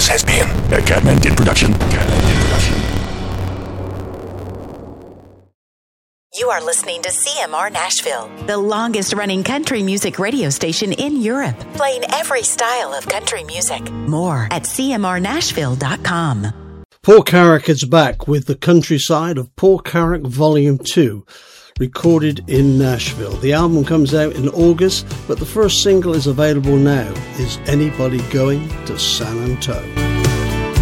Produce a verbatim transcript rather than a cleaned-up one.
has been a Catman Did production. Catman Did production. You are listening to C M R Nashville, the longest-running country music radio station in Europe, playing every style of country music. More at c m r nashville dot com. Paul Carrack is back with The Countryside of Paul Carrack Volume two, recorded in Nashville. The album comes out in August, but the first single is available now, Is Anybody Going to San Antonio?